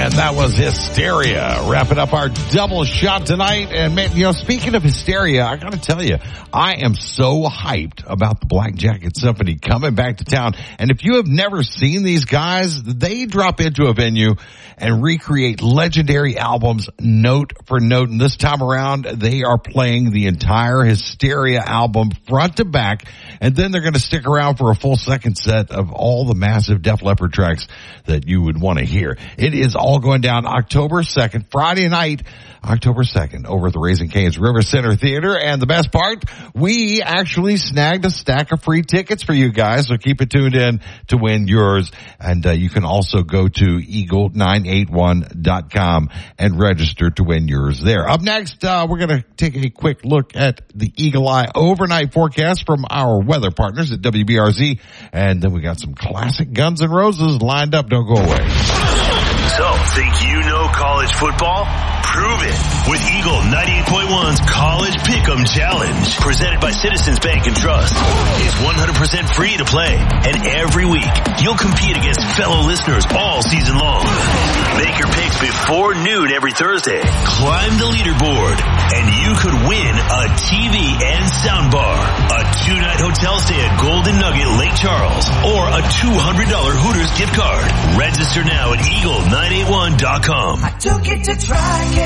And that was Hysteria. Wrapping up our double shot tonight. And man, speaking of Hysteria, I gotta tell you, I am so hyped about the Black Jacket Symphony coming back to town. And if you have never seen these guys, they drop into a venue and recreate legendary albums note for note. And this time around, they are playing the entire Hysteria album front to back. And then they're going to stick around for a full second set of all the massive Def Leppard tracks that you would want to hear. It is all going down October 2nd, Friday night, October 2nd, over at the Raising Cane's River Center Theater. And the best part, we actually snagged a stack of free tickets for you guys, so keep it tuned in to win yours. And you can also go to eagle981.com and register to win yours there. Up next, we're going to take a quick look at the Eagle Eye overnight forecast from our weather partners at WBRZ. And then we got some classic Guns N' Roses lined up. Don't go away. So, think you know college football? Prove it with Eagle 98.1's College Pick'em Challenge, presented by Citizens Bank and Trust. It's 100% free to play, and every week you'll compete against fellow listeners all season long. Make your picks before noon every Thursday. Climb the leaderboard, and you could win a TV and soundbar, a 2-night hotel stay at Golden Nugget Lake Charles, or a $200 Hooters gift card. Register now at eagle981.com. I took it to TRICARE.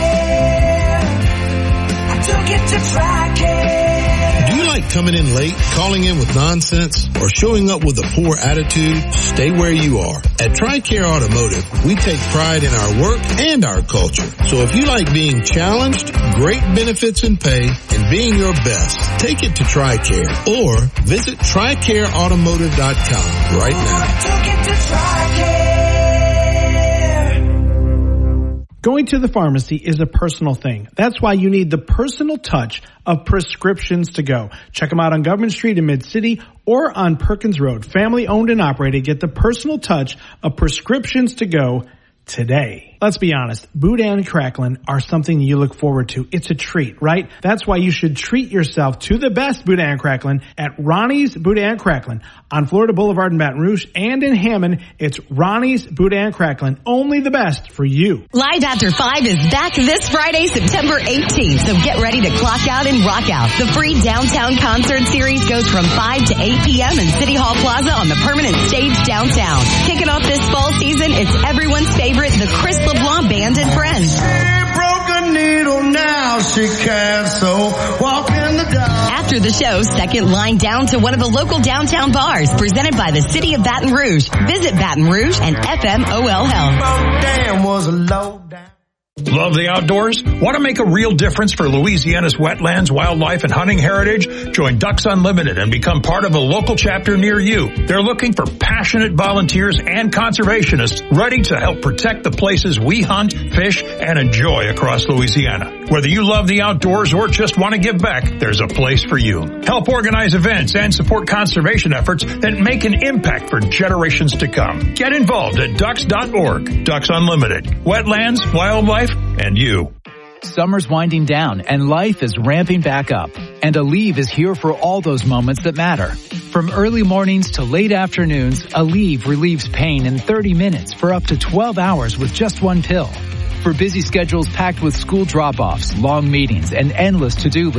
I took it to TRICARE. Do you like coming in late, calling in with nonsense, or showing up with a poor attitude? Stay where you are. At TRICARE Automotive, we take pride in our work and our culture. So if you like being challenged, great benefits and pay, and being your best, take it to TRICARE or visit TRICAREautomotive.com right now. I took it to TRICARE. Going to the pharmacy is a personal thing. That's why you need the personal touch of Prescriptions to Go. Check them out on Government Street in Mid-City or on Perkins Road. Family owned and operated. Get the personal touch of Prescriptions to Go today. Let's be honest, Boudin and Cracklin are something you look forward to. It's a treat, right? That's why you should treat yourself to the best Boudin and Cracklin at Ronnie's Boudin and Cracklin on Florida Boulevard in Baton Rouge, and in Hammond, it's Ronnie's Boudin and Cracklin. Only the best for you. Live After 5 is back this Friday, September 18th, so get ready to clock out and rock out. The free downtown concert series goes from 5 to 8 p.m. in City Hall Plaza on the permanent stage downtown. Kicking off this fall season, it's everyone's favorite, the Chris LeBlanc Band and Friends. She broke a needle, now she can't so walk in the dark. After the show, second line down to one of the local downtown bars, presented by the City of Baton Rouge. Visit Baton Rouge and FMOL Health. Damn was a low down. Love the outdoors? Want to make a real difference for Louisiana's wetlands, wildlife, and hunting heritage? Join Ducks Unlimited and become part of a local chapter near you. They're looking for passionate volunteers and conservationists ready to help protect the places we hunt, fish, and enjoy across Louisiana. Whether you love the outdoors or just want to give back, there's a place for you. Help organize events and support conservation efforts that make an impact for generations to come. Get involved at ducks.org. Ducks Unlimited. Wetlands, wildlife, and you. Summer's winding down and life is ramping back up. And Aleve is here for all those moments that matter. From early mornings to late afternoons, Aleve relieves pain in 30 minutes for up to 12 hours with just one pill. For busy schedules packed with school drop-offs, long meetings, and endless to-do lists,